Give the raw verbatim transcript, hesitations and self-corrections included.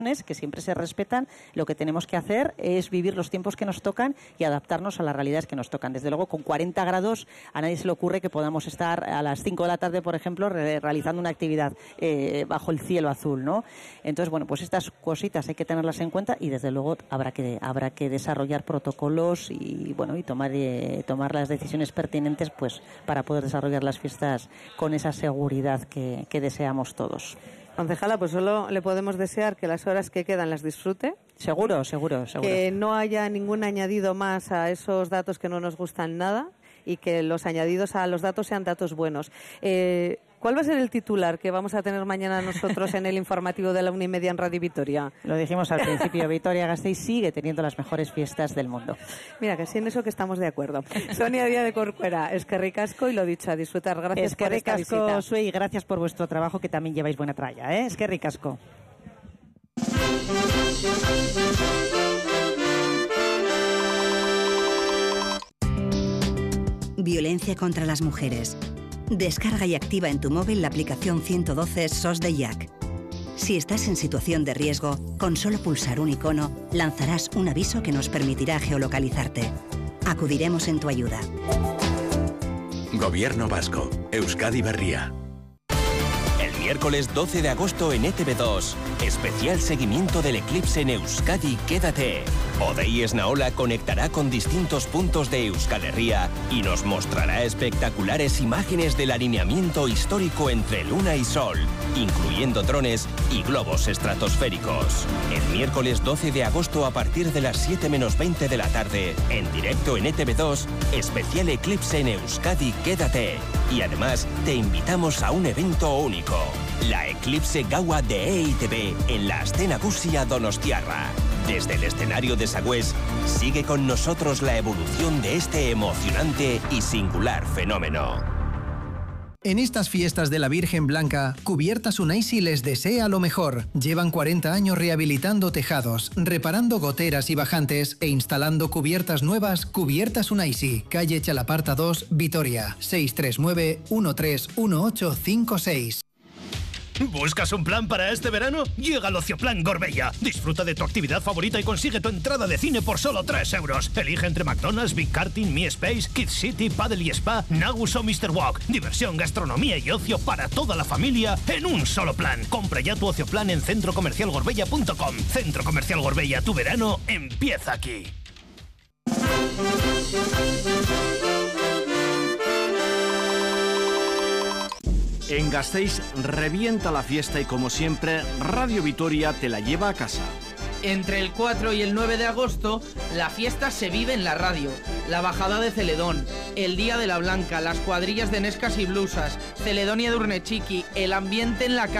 que siempre se respetan. Lo que tenemos que hacer es vivir los tiempos que nos tocan y adaptarnos a las realidades que nos tocan. Desde luego, con cuarenta grados a nadie se le ocurre que podamos estar a las cinco de la tarde, por ejemplo, re realizando una actividad eh, bajo el cielo azul, ¿no? Entonces, bueno, pues estas cositas hay que tenerlas en cuenta y desde luego habrá que habrá que desarrollar protocolos y bueno y tomar eh, tomar las decisiones pertinentes, pues para poder desarrollar las fiestas con esa seguridad que, que deseamos todos. Concejala, pues solo le podemos desear que las horas que quedan las disfrute. Seguro, seguro, seguro. Que no haya ningún añadido más a esos datos que no nos gustan nada y que los añadidos a los datos sean datos buenos. Eh, ¿Cuál va a ser el titular que vamos a tener mañana nosotros en el informativo de la una y media en Radio Vitoria? Lo dijimos al principio, Vitoria-Gasteiz sigue teniendo las mejores fiestas del mundo. Mira, que sí, en eso que estamos de acuerdo. Sonia Díaz de Corcuera, eskerrik asko y lo dicho, a disfrutar. Gracias por esta visita. Eskerrik asko, Sue, y gracias por vuestro trabajo, que también lleváis buena tralla, ¿eh? Eskerrik asko. Violencia contra las mujeres. Descarga y activa en tu móvil la aplicación ciento doce S O S de Jack. Si estás en situación de riesgo, con solo pulsar un icono, lanzarás un aviso que nos permitirá geolocalizarte. Acudiremos en tu ayuda. Gobierno Vasco. Euskadi Berria. El miércoles doce de agosto en E T V dos. Especial seguimiento del eclipse en Euskadi, quédate. Odei Esnaola conectará con distintos puntos de Euskal Herria y nos mostrará espectaculares imágenes del alineamiento histórico entre Luna y Sol, incluyendo drones y globos estratosféricos. El miércoles doce de agosto a partir de las siete menos veinte de la tarde, en directo en E T V dos, especial eclipse en Euskadi, quédate. Y además te invitamos a un evento único, la Eclipse Gaua de E I T B en la Aste Nagusia Donostiarra. Desde el escenario de Sagüés, sigue con nosotros la evolución de este emocionante y singular fenómeno. En estas fiestas de la Virgen Blanca, Cubiertas Unaisi les desea lo mejor. Llevan cuarenta años rehabilitando tejados, reparando goteras y bajantes e instalando cubiertas nuevas. Cubiertas Unaisi, calle Chalaparta dos, Vitoria, seis tres nueve, uno tres uno ocho cinco seis. ¿Buscas un plan para este verano? Llega al Ocioplan Gorbella. Disfruta de tu actividad favorita y consigue tu entrada de cine por solo tres euros. Elige entre McDonald's, Big Karting, Mi Space, Kids City, Paddle y Spa, Nagus o mister Walk. Diversión, gastronomía y ocio para toda la familia en un solo plan. Compra ya tu Ocioplan en centro comercial gorbella punto com. Centro Comercial Gorbella, tu verano empieza aquí. En Gasteiz revienta la fiesta y como siempre, Radio Vitoria te la lleva a casa. Entre el cuatro y el nueve de agosto, la fiesta se vive en la radio. La bajada de Celedón, el Día de la Blanca, las cuadrillas de Nescas y Blusas, Celedonia de Urnechiqui, el ambiente en la calle.